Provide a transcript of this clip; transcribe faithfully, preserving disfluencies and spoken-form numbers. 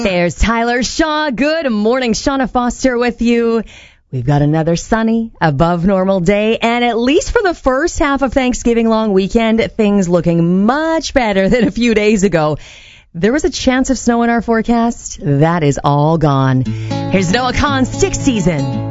There's Tyler Shaw. Good morning. Shauna Foster with you. We've got another sunny, above normal day, and at least for the first half of Thanksgiving long weekend, things looking much better than a few days ago. There was a chance of snow in our forecast. That is all gone. Here's Noah Kahan's Stick Season.